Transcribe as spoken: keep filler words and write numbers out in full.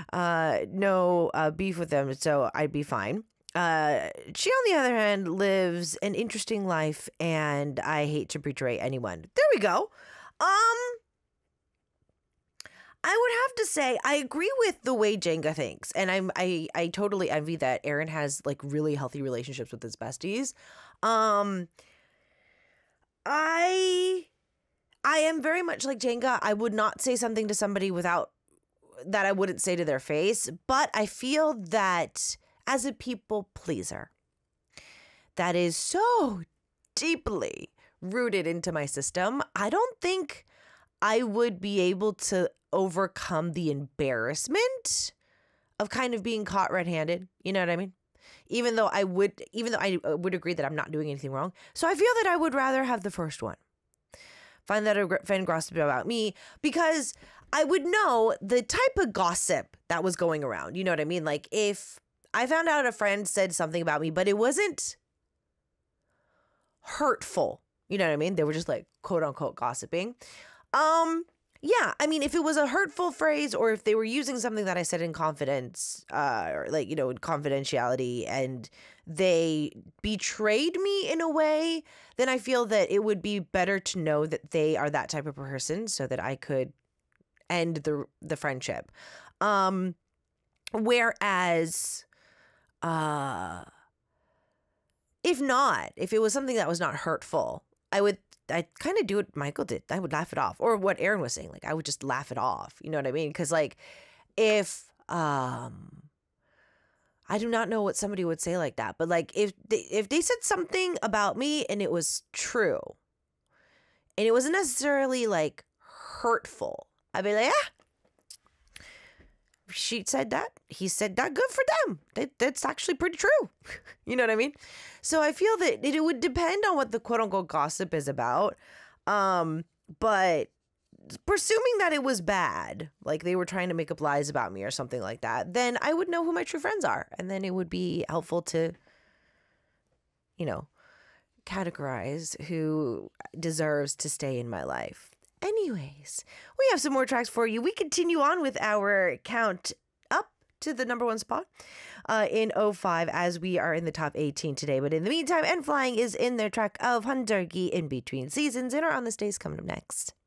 uh, no uh, beef with them, so I'd be fine. Uh, she, on the other hand, lives an interesting life, and I hate to betray anyone. There we go. Um, I would have to say I agree with the way Jenga thinks, and I'm I I totally envy that Aaron has like really healthy relationships with his besties. Um, I I am very much like Jenga. I would not say something to somebody without that I wouldn't say to their face, but I feel that as a people pleaser, that is so deeply rooted into my system. I don't think I would be able to overcome the embarrassment of kind of being caught red-handed. You know what I mean? Even though I would, even though I would agree that I'm not doing anything wrong. So I feel that I would rather have the first one. Find that a friend gossip about me, because I would know the type of gossip that was going around. You know what I mean? Like if I found out a friend said something about me, but it wasn't hurtful. You know what I mean? They were just like quote unquote gossiping. Um, yeah, I mean, if it was a hurtful phrase, or if they were using something that I said in confidence, uh, or like, you know, in confidentiality, and they betrayed me in a way, then I feel that it would be better to know that they are that type of person so that I could end the the friendship. Um, whereas, uh, if not, if it was something that was not hurtful, I would I kind of do what Michael did. I would laugh it off. Or what Aaron was saying. Like, I would just laugh it off. You know what I mean? Because, like, if, um, I do not know what somebody would say like that. But, like, if they, if they said something about me and it was true, and it wasn't necessarily, like, hurtful, I'd be like, ah, she said that, he said that, good for them. That, that's actually pretty true. You know what I mean? So I feel that it, it would depend on what the quote unquote gossip is about. Um, but presuming that it was bad, like they were trying to make up lies about me or something like that, then I would know who my true friends are. And then it would be helpful to, you know, categorize who deserves to stay in my life. Anyways, we have some more tracks for you. We continue on with our count up to the number one spot uh, in oh five, as we are in the top eighteen today. But in the meantime, And Flying is in their track of Hundargi, In Between Seasons, and our On This Day is coming up next.